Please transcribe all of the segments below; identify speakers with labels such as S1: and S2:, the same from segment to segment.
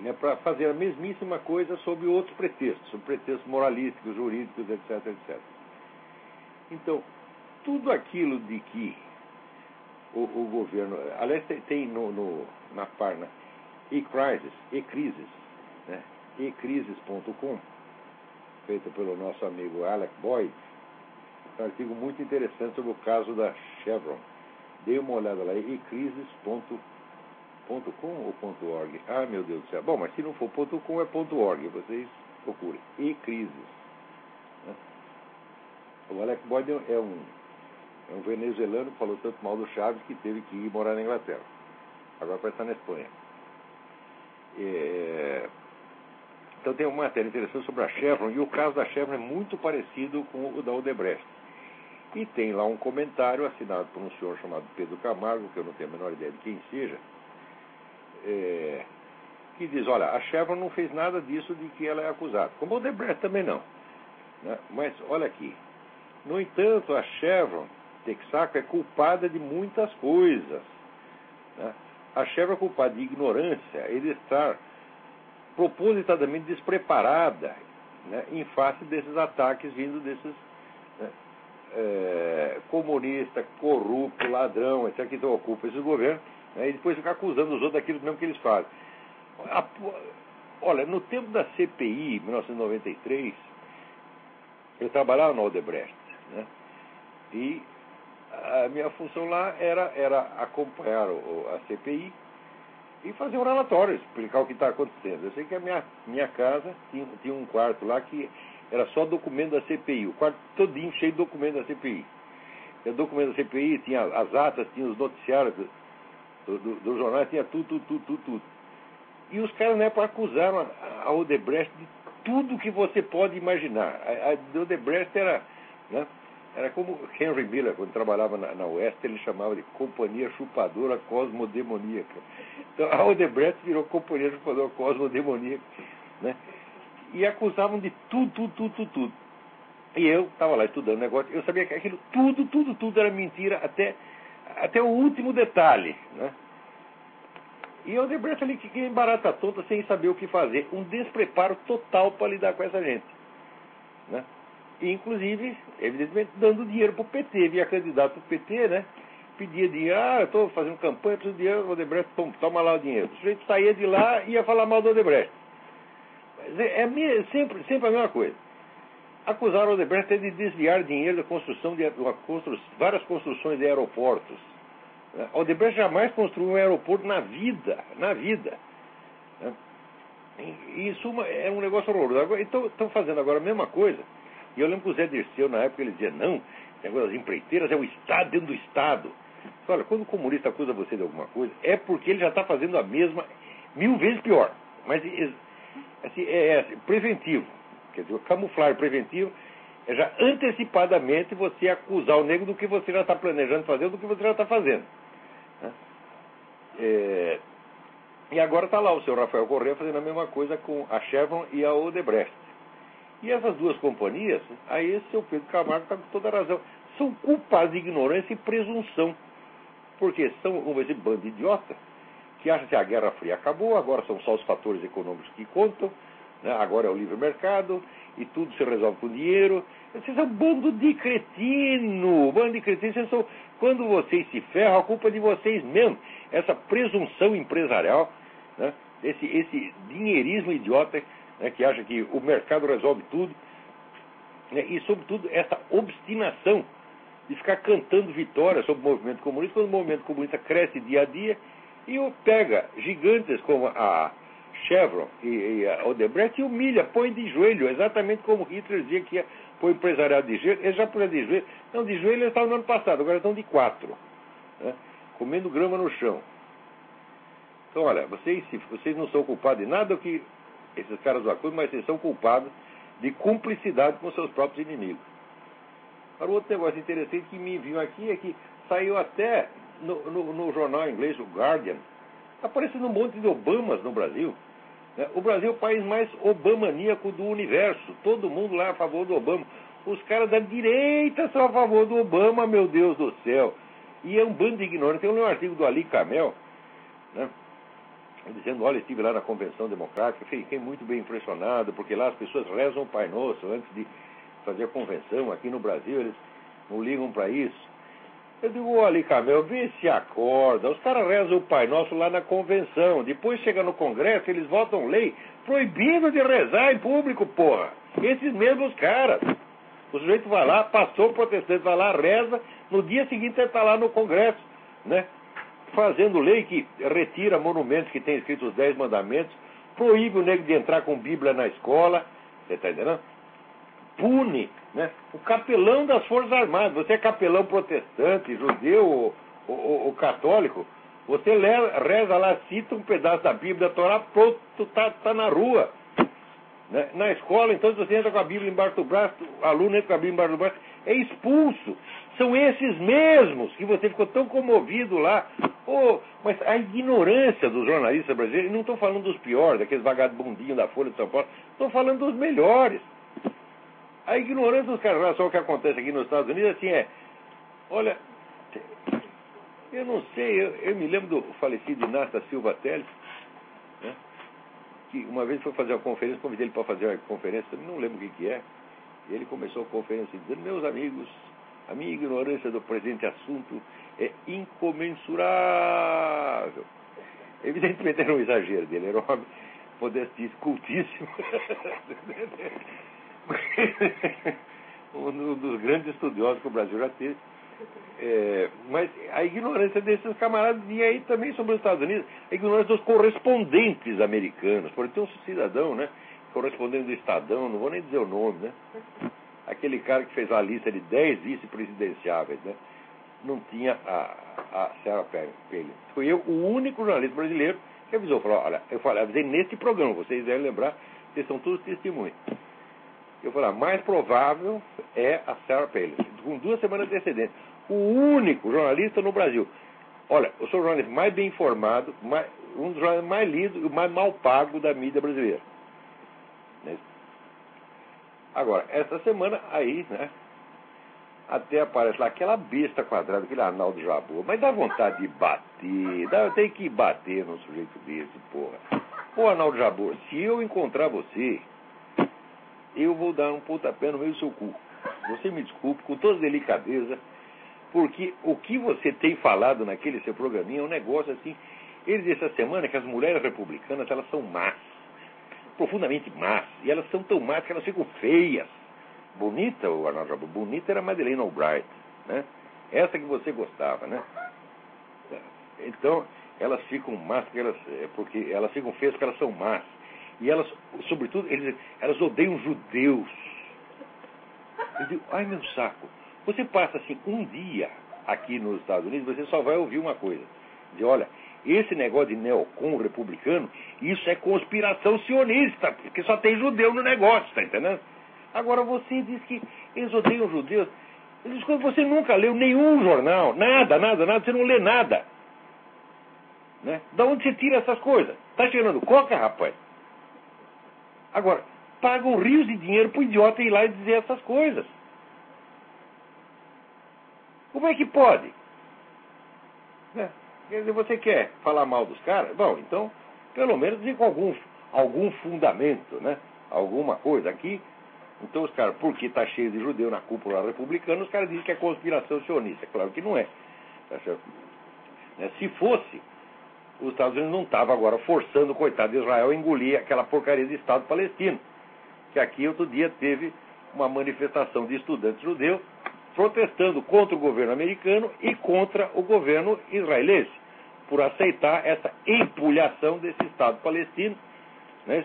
S1: né, para fazer a mesmíssima coisa sob outros pretextos, sob pretextos moralísticos, jurídicos, etc, etc. Então, tudo aquilo de que o governo... Aliás, tem na página eCrisis, né, ecrisis.com, feita pelo nosso amigo Alec Boyd, um artigo muito interessante sobre o caso da Chevron. Dê uma olhada lá, ecrisis.com ou .org? Ah, meu Deus do céu. Bom, mas se não for .com é .org, vocês procurem. eCrisis. Né? O Alec Boyd é um venezuelano que falou tanto mal do Chaves que teve que ir morar na Inglaterra. Agora parece estar na Espanha. Então tem uma matéria interessante sobre a Chevron, e o caso da Chevron é muito parecido com o da Odebrecht. E tem lá um comentário assinado por um senhor chamado Pedro Camargo, que eu não tenho a menor ideia de quem seja, que diz, olha, a Chevron não fez nada disso de que ela é acusada. Como a Odebrecht também não. Né? Mas, olha aqui, no entanto, a Chevron, Texaco, é culpada de muitas coisas. Né? A Chevron é culpada de ignorância e de estar propositadamente despreparada, né, em face desses ataques vindo desses, né, comunista, corrupto, ladrão, etc., que ocupam esses governos, né, e depois ficar acusando os outros daquilo mesmo que eles fazem. Olha, no tempo da CPI, em 1993, eu trabalhava na Odebrecht, né, e a minha função lá era acompanhar a CPI e fazer um relatório, explicar o que está acontecendo. Eu sei que a minha casa tinha um quarto lá que era só documento da CPI, o quarto todinho cheio de documento da CPI. E o documento da CPI tinha as atas, tinha os noticiários do jornal, tinha tudo. E os caras, né, acusaram a Odebrecht de tudo que você pode imaginar. A Odebrecht era, né, era como Henry Miller, quando trabalhava na Oeste, ele chamava de Companhia Chupadora Cosmodemoníaca. Então a Odebrecht virou Companhia Chupadora Cosmodemoníaca, né? E acusavam de tudo. E eu estava lá estudando o negócio, eu sabia que aquilo tudo era mentira, até o último detalhe, né? E a Odebrecht ali que barata tonta, sem saber o que fazer, um despreparo total para lidar com essa gente, né? E, inclusive, evidentemente, dando dinheiro para o PT. Via candidato para o PT, né? Pedia dinheiro, eu estou fazendo campanha, preciso de dinheiro, o Odebrecht, toma lá o dinheiro. O sujeito saía de lá e ia falar mal do Odebrecht. Mas sempre a mesma coisa. Acusaram o Odebrecht de desviar dinheiro da construção de várias construções de aeroportos. A Odebrecht jamais construiu um aeroporto na vida. Né? E, em suma, é um negócio horroroso. Então, estão fazendo agora a mesma coisa. E eu lembro que o Zé Dirceu, na época, ele dizia, não, o negócio das empreiteiras é o Estado dentro do Estado. Olha, quando o comunista acusa você de alguma coisa, é porque ele já está fazendo a mesma 1000 vezes pior. Mas assim, preventivo. Quer dizer, camuflar preventivo é já antecipadamente você acusar o negro do que você já está planejando fazer ou do que você já está fazendo. Né? E agora está lá o senhor Rafael Correa fazendo a mesma coisa com a Chevron e a Odebrecht. E essas duas companhias, aí esse seu Pedro Camargo está com toda a razão, são culpados de ignorância e presunção. Porque são esse bando de idiota que acha que a Guerra Fria acabou, agora são só os fatores econômicos que contam, né? Agora é o livre mercado e tudo se resolve com dinheiro. Vocês são um bando de cretino, quando vocês se ferram, a culpa é de vocês mesmos. Essa presunção empresarial, né? Esse dinheirismo idiota, né, que acha que o mercado resolve tudo, né, e, sobretudo, essa obstinação de ficar cantando vitória sobre o movimento comunista, quando o movimento comunista cresce dia a dia, e pega gigantes como a Chevron e a Odebrecht e humilha, põe de joelho, exatamente como Hitler dizia que ia pôr o empresariado de joelho. Eles já põem de joelho. Não, de joelho eles estavam no ano passado, agora estão de 4, né, comendo grama no chão. Então, olha, vocês não são culpados de nada que esses caras do acusam, mas vocês são culpados de cumplicidade com seus próprios inimigos. Agora, outro negócio interessante que me viu aqui é que saiu até no jornal inglês, o Guardian, aparecendo um monte de Obamas no Brasil. Né? O Brasil é o país mais obamaníaco do universo. Todo mundo lá é a favor do Obama. Os caras da direita são a favor do Obama, meu Deus do céu. E é um bando de ignorantes. Tem um artigo do Ali Kamel, né, dizendo, olha, estive lá na Convenção Democrática, fiquei muito bem impressionado, porque lá as pessoas rezam o Pai Nosso antes de fazer a convenção. Aqui no Brasil eles não ligam para isso. Eu digo, olha, Camel, vê se acorda. Os caras rezam o Pai Nosso lá na convenção. Depois chega no Congresso, eles votam lei proibindo de rezar em público, porra. Esses mesmos caras. O sujeito vai lá, pastor protestante, vai lá, reza. No dia seguinte ele está lá no Congresso, né? Fazendo lei que retira monumentos que tem escrito os 10 mandamentos, proíbe o negro de entrar com Bíblia na escola, você está entendendo? Pune, né? O capelão das Forças Armadas. Você é capelão protestante, judeu ou católico, você reza lá, cita um pedaço da Bíblia da Torá, pronto, tá na rua. Né? Na escola, então, se você entra com a Bíblia embaixo do braço, o aluno entra com a Bíblia embaixo do braço, é expulso. São esses mesmos que você ficou tão comovido lá. Oh, mas a ignorância dos jornalistas brasileiros, não estou falando dos piores, daqueles vagabundinhos da Folha de São Paulo, estou falando dos melhores. A ignorância dos caras em relação ao que acontece aqui nos Estados Unidos, assim, olha, eu não sei, eu me lembro do falecido Inácio da Silva Teles, né, que uma vez foi fazer uma conferência, convidei ele para fazer uma conferência, não lembro o que é, e ele começou a conferência dizendo, meus amigos, a minha ignorância do presente assunto é incomensurável. Evidentemente era um exagero dele, era um homem modestíssimo, cultíssimo, um dos grandes estudiosos que o Brasil já teve. Mas a ignorância desses camaradas, e aí também sobre os Estados Unidos, a ignorância dos correspondentes americanos. Por exemplo, tem um cidadão, né, correspondente do Estadão, não vou nem dizer o nome, né, aquele cara que fez a lista de 10 vice-presidenciáveis, né, não tinha a Sarah Palin. Fui eu o único jornalista brasileiro que avisou, falou, olha, avisei nesse programa, vocês devem lembrar, vocês são todos testemunhas. Eu falei, a mais provável é a Sarah Palin, com 2 semanas de antecedência. O único jornalista no Brasil. Olha, eu sou o jornalista mais bem informado, um dos jornalistas mais lidos e o mais mal pago da mídia brasileira. Né? Agora, essa semana aí, né, até aparece lá aquela besta quadrada, aquele Arnaldo Jabbour, mas dá vontade de bater, tem que bater num sujeito desse, porra. Ô, Arnaldo Jabbour, se eu encontrar você, eu vou dar um pontapé no meio do seu cu. Você me desculpe, com toda delicadeza, porque o que você tem falado naquele seu programinha é um negócio assim. Eles essa semana que as mulheres republicanas, elas são más, profundamente más, e elas são tão más que elas ficam feias. Bonita, o Arnaldo Jabbour, bonita era a Madeleine Albright, né? Essa que você gostava, né? Então, elas ficam más porque elas ficam feias porque elas são más. E elas, sobretudo, elas odeiam judeus. Eu digo, ai meu saco. Você passa assim um dia aqui nos Estados Unidos, você só vai ouvir uma coisa. Dizer, olha, esse negócio de neocon republicano, isso é conspiração sionista, porque só tem judeu no negócio, tá entendendo? Agora você diz que eles odeiam judeus. Eu digo, você nunca leu nenhum jornal, nada, você não lê nada. Né? Da onde você tira essas coisas? Tá cheirando coca, rapaz? Agora, pagam rios de dinheiro pro idiota ir lá e dizer essas coisas. Como é que pode? Né? Quer dizer, você quer falar mal dos caras? Bom, então, pelo menos dizer com algum fundamento, né? Alguma coisa aqui. Então os caras, porque está cheio de judeu na cúpula republicana, os caras dizem que é conspiração sionista. Claro que não é. Tá certo? Se fosse, os Estados Unidos não estavam agora forçando o coitado de Israel a engolir aquela porcaria de Estado palestino. Que aqui outro dia teve uma manifestação de estudantes judeus protestando contra o governo americano e contra o governo israelense, por aceitar essa empulhação desse Estado palestino, né?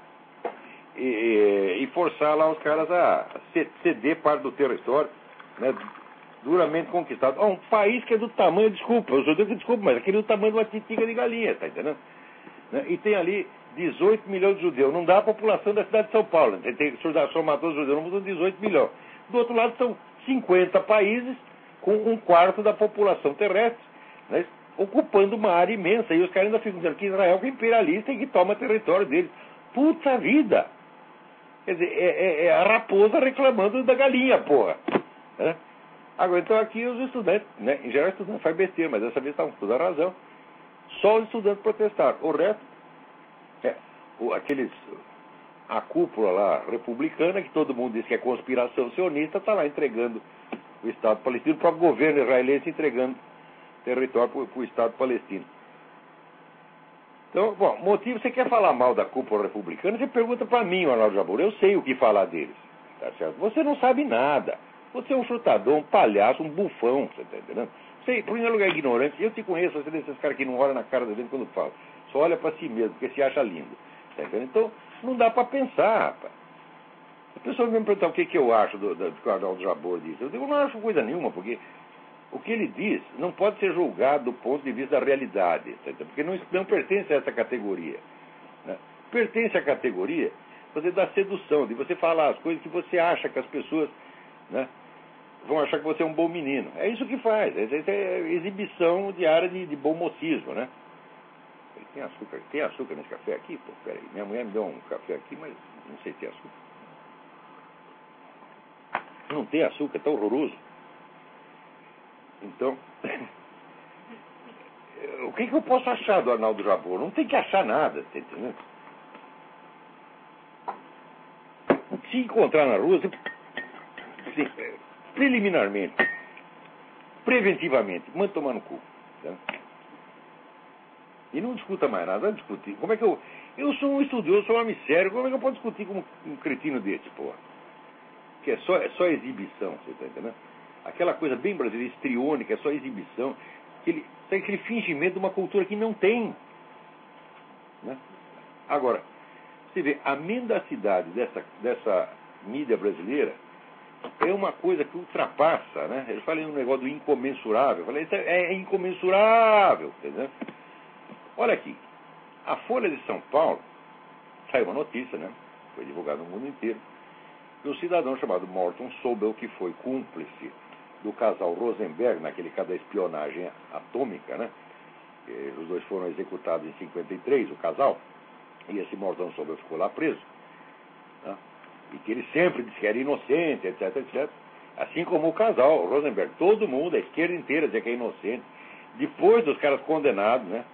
S1: E forçar lá os caras a ceder parte do território, né, duramente conquistado. Um país que é do tamanho, desculpa, mas aquele é do tamanho de uma titica de galinha, tá entendendo? Né? E tem ali 18 milhões de judeus. Não dá a população da cidade de São Paulo. Tem que somar todos os judeus, não são 18 milhões. Do outro lado são 50 países com 1/4 da população terrestre, né, ocupando uma área imensa. E os caras ainda ficam dizendo que Israel é imperialista e que toma território deles. Puta vida! Quer dizer, é a raposa reclamando da galinha, porra. Né? Agora, então aqui os estudantes, né, em geral estudantes faz besteira, mas dessa vez estavam com toda a razão. Só os estudantes protestaram. O resto, a cúpula lá republicana, que todo mundo diz que é conspiração sionista, está lá entregando o Estado palestino, o próprio governo israelense entregando território para o Estado palestino. Então, bom, motivo, você quer falar mal da cúpula republicana, você pergunta para mim, Arnaldo Jabor, eu sei o que falar deles, tá certo? Você não sabe nada. Você é um chutador, um palhaço, um bufão, você está entendendo? Você, em primeiro lugar, é ignorante. Eu te conheço, você é desses caras que não olham na cara da gente quando fala. Só olha para si mesmo, porque se acha lindo. Tá entendendo? Então, não dá para pensar, rapaz. A pessoa me perguntar o que eu acho do que o Arnaldo Jabor diz. Eu digo, não acho coisa nenhuma, porque o que ele diz não pode ser julgado do ponto de vista da realidade, tá entendendo? Porque não pertence a essa categoria. Né? Pertence à categoria você da sedução, de você falar as coisas que você acha que as pessoas, né, vão achar que você é um bom menino. É isso que faz. É exibição diária de bom mocismo, né? Tem açúcar nesse café aqui? Pô, peraí. Minha mulher me deu um café aqui, mas não sei se tem açúcar. Não tem açúcar, tá horroroso. Então, o que eu posso achar do Arnaldo Jabor? Não tem que achar nada, tá entendendo? Se encontrar na rua, assim, preliminarmente, preventivamente, manda tomar no cu. Tá? E não discuta mais nada, vai discutir. Como é que eu sou um estudioso, sou um homem sério, como é que eu posso discutir com um cretino desse, porra? Que é só exibição, você tá entendendo? Aquela coisa bem brasileira, histriônica, é só exibição. Aquele fingimento de uma cultura que não tem. Né? Agora, você vê, a mendacidade dessa mídia brasileira é uma coisa que ultrapassa, né? Eu falei um negócio do incomensurável. Eu falei, isso é incomensurável, entendeu? Olha aqui, a Folha de São Paulo, saiu uma notícia, né? Foi divulgada no mundo inteiro, de um cidadão chamado Morton Sobel, que foi cúmplice do casal Rosenberg, naquele caso da espionagem atômica, né? Os dois foram executados em 53, o casal, e esse Morton Sobel ficou lá preso, né? E que ele sempre disse que era inocente, etc, etc. Assim como o casal Rosenberg, todo mundo, a esquerda inteira dizia que é inocente. Depois dos caras condenados, né?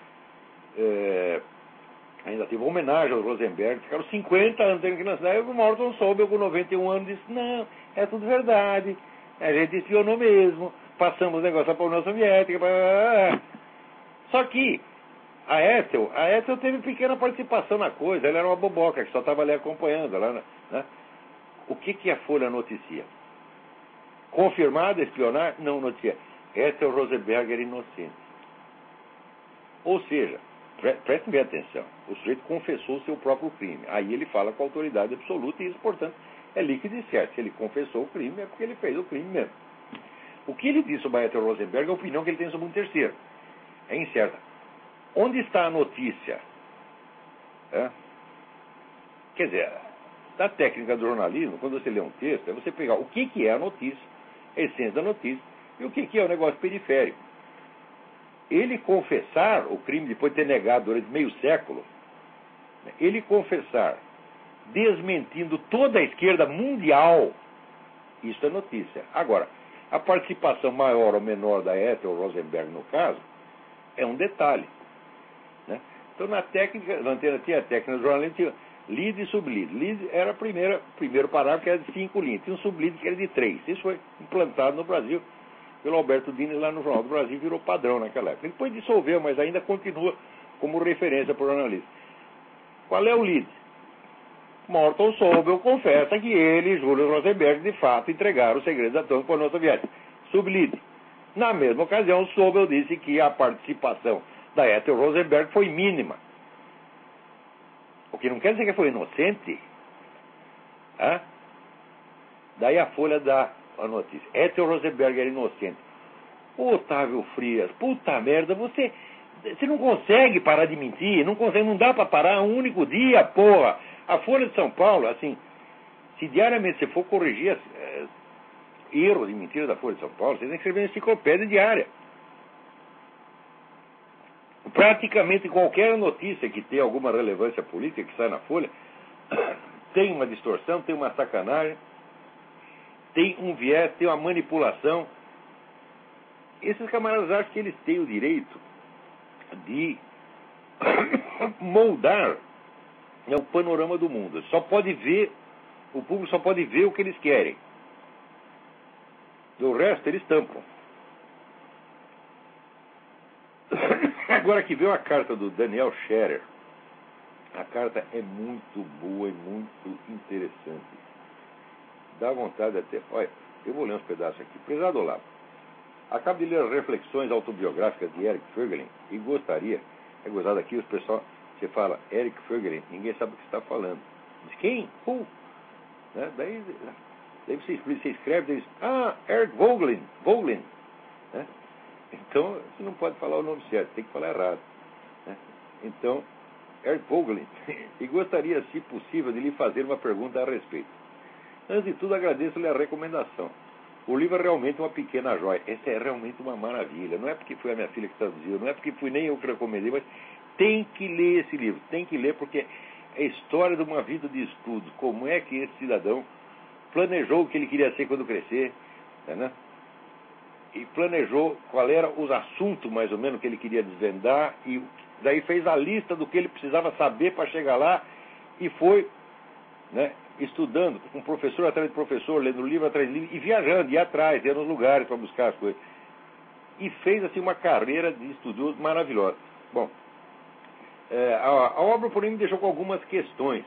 S1: Ainda teve uma homenagem ao Rosenberg, ficaram 50 anos tendo que lançar, e o Morton Sobel, com 91 anos, disse, não, é tudo verdade, a gente espionou mesmo, passamos o negócio para a União Soviética, Só que a Ethel teve pequena participação na coisa, ela era uma boboca, que só estava ali acompanhando, ela, né? O que a Folha noticia? Confirmada espionar? Não noticia. Ethel Rosenberg era inocente. Ou seja, prestem bem atenção, o sujeito confessou o seu próprio crime. Aí ele fala com autoridade absoluta e isso, portanto, é líquido e certo. Se ele confessou o crime, é porque ele fez o crime mesmo. O que ele disse sobre a Ethel Rosenberg é a opinião que ele tem sobre um terceiro. É incerta. Onde está a notícia? Quer dizer, da técnica do jornalismo, quando você lê um texto, é você pegar o que é a notícia, a essência da notícia, e o que é o negócio periférico. Ele confessar o crime depois de ter negado durante meio século, ele confessar, desmentindo toda a esquerda mundial, isso é notícia. Agora, a participação maior ou menor da Ethel Rosenberg no caso, é um detalhe. Né? Então, na técnica, na antena tinha a técnica do jornalismo, tinha lead e sublead. Lead era primeiro parágrafo, que era de 5 linhas. Tinha um sublead que era de 3. Isso foi implantado no Brasil pelo Alberto Dines lá no Jornal do Brasil, virou padrão naquela época. Depois dissolveu, mas ainda continua como referência para o jornalista. Qual é o lead? Morton Sobel confessa que ele e Júlio Rosenberg, de fato, entregaram os segredos atômicos para a União Soviética. Sublead. Na mesma ocasião, Sobel disse que a participação da Ethel Rosenberg foi mínima. O que não quer dizer que foi inocente. Daí a Folha dá a notícia. Ethel Rosenberg era inocente. Otávio Frias, puta merda, você não consegue parar de mentir, não dá para parar um único dia, porra. A Folha de São Paulo, assim, se diariamente você for corrigir erros e mentiras da Folha de São Paulo, você tem que escrever uma enciclopédia diária. Praticamente qualquer notícia que tenha alguma relevância política que sai na Folha tem uma distorção, tem uma sacanagem, tem um viés, tem uma manipulação. Esses camaradas acham que eles têm o direito de moldar, né, o panorama do mundo. O público só pode ver o que eles querem. O resto eles tampam. Agora que veio a carta do Daniel Scherer, a carta é muito boa e muito interessante. Dá vontade até. Olha, eu vou ler uns pedaços aqui. Prezado Olavo, acabo de ler as reflexões autobiográficas de Eric Voegelin e gostaria, é gozado aqui, os pessoal, você fala Eric Voegelin, ninguém sabe o que você está falando. Diz, quem? Who? Né? Daí você escreve, diz, Eric Voegelin. Né? Então, você não pode falar o nome certo, tem que falar errado. Né? Então, Eric Voegelin, e gostaria, se possível, de lhe fazer uma pergunta a respeito. Antes de tudo, agradeço-lhe a recomendação. O livro é realmente uma pequena joia. Essa é realmente uma maravilha. Não é porque foi a minha filha que traduziu, não é porque fui nem eu que recomendei, mas tem que ler esse livro. Tem que ler porque é a história de uma vida de estudos. Como é que esse cidadão planejou o que ele queria ser quando crescer, né? E planejou qual era os assuntos, mais ou menos, que ele queria desvendar, e daí fez a lista do que ele precisava saber para chegar lá, e foi, né, estudando, com professor atrás de professor, lendo livro atrás de livro, e viajando, ia atrás, ia nos lugares para buscar as coisas. E fez, assim, uma carreira de estudioso maravilhosa. Bom, a obra, porém, me deixou com algumas questões.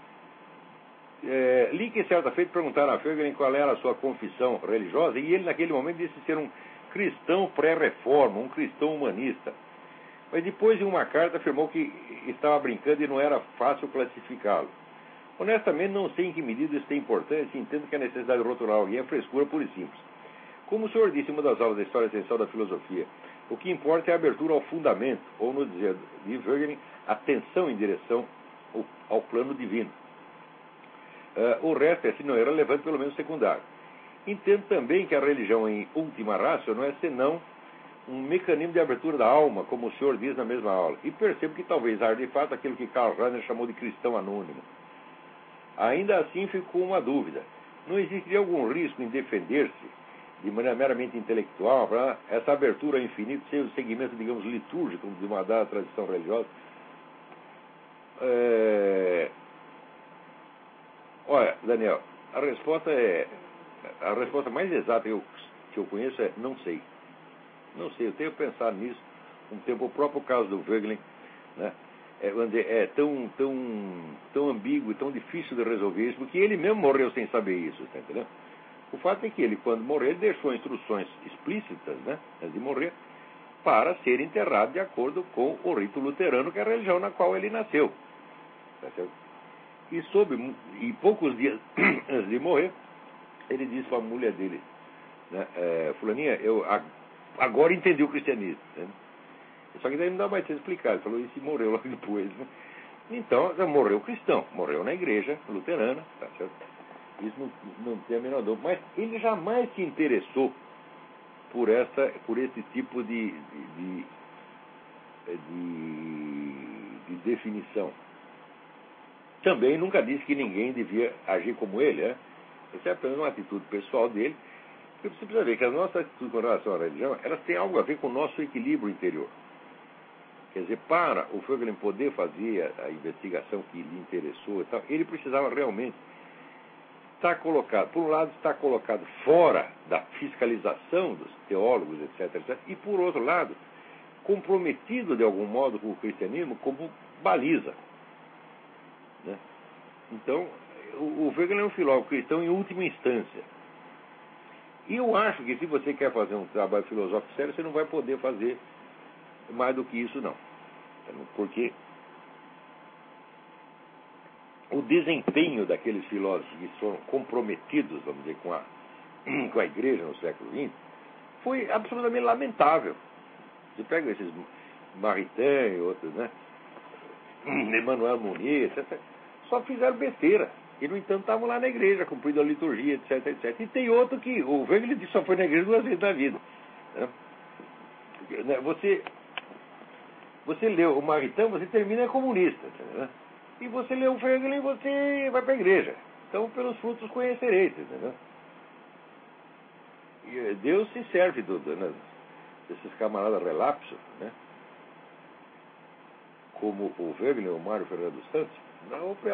S1: Li que certa feita perguntaram a Voegelin qual era a sua confissão religiosa, e ele naquele momento disse ser um cristão pré-reforma, um cristão humanista. Mas depois, em uma carta, afirmou que estava brincando e não era fácil classificá-lo. Honestamente, não sei em que medida isso tem importância e entendo que a necessidade de rotular alguém é frescura pura e simples. Como o senhor disse em uma das aulas da História Essencial da Filosofia, o que importa é a abertura ao fundamento, ou, no dizer de Voegelin, atenção em direção ao plano divino. O resto, se não é relevante, pelo menos secundário. Entendo também que a religião, em última ratio, não é senão um mecanismo de abertura da alma, como o senhor diz na mesma aula. E percebo que talvez haja de fato aquilo que Karl Rahner chamou de cristão anônimo. Ainda assim ficou uma dúvida. Não existiria algum risco em defender-se, de maneira meramente intelectual, para essa abertura ao infinito ser o segmento, digamos, litúrgico de uma dada tradição religiosa? Olha, Daniel, a resposta mais exata que eu conheço é não sei. Não sei, eu tenho pensado nisso um tempo. O próprio caso do Voegelin, né, é tão ambíguo e tão difícil de resolver isso, porque ele mesmo morreu sem saber isso, tá entendendo? O fato é que ele, quando morreu, ele deixou instruções explícitas, né, antes de morrer, para ser enterrado de acordo com o rito luterano, que é a religião na qual ele nasceu. Tá certo? E poucos dias antes de morrer, ele disse para a mulher dele, né, fulaninha, eu agora entendi o cristianismo. Né? Só que daí não dá mais para explicar. Ele falou isso e morreu logo depois. Né? Então, morreu cristão, morreu na igreja luterana, tá certo? Isso não tem a menor dúvida. Mas ele jamais se interessou por esse tipo de definição. Também nunca disse que ninguém devia agir como ele, né? Isso é apenas uma atitude pessoal dele. Porque você precisa ver que as nossas atitudes com relação à religião, elas têm algo a ver com o nosso equilíbrio interior. Quer dizer, para o Voegelin poder fazer a investigação que lhe interessou e tal, ele precisava realmente estar colocado, por um lado, estar colocado fora da fiscalização dos teólogos, etc., e por outro lado, comprometido de algum modo com o cristianismo como baliza. Né? Então, o Voegelin é um filósofo cristão em última instância. E eu acho que se você quer fazer um trabalho filosófico sério, você não vai poder fazer mais do que isso, não. Porque o desempenho daqueles filósofos que foram comprometidos, vamos dizer, com a igreja no século XX, foi absolutamente lamentável. Você pega esses Maritain e outros, né? Emmanuel Mounier, etc., só fizeram besteira. E, no entanto, estavam lá na igreja, cumprindo a liturgia, etc., etc. E tem outro que, o Voegelin só foi na igreja 2 vezes na vida. Né? Você leu o Maritain, você termina comunista. Né? E você leu o Voegelin, você vai para a igreja. Então, pelos frutos conhecereis. Entendeu? E Deus se serve desses camaradas relapsos, né? como o Wegener, o Mário Fernando Santos,